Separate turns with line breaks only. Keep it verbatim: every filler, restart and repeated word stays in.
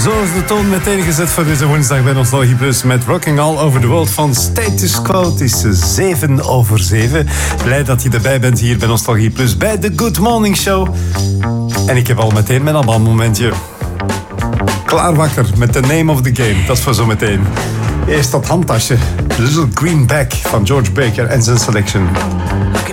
Zo is de toon meteen gezet voor deze woensdag bij Nostalgie Plus met Rocking All Over The World van Status Quo. Het is zeven over zeven. Blij dat je erbij bent hier bij Nostalgie Plus bij de Good Morning Show. En ik heb al meteen mijn abandmomentje. Klaar wakker met The Name of the Game. Dat is voor zo meteen. Eerst dat handtasje. Little Green Bag van George Baker en zijn selection.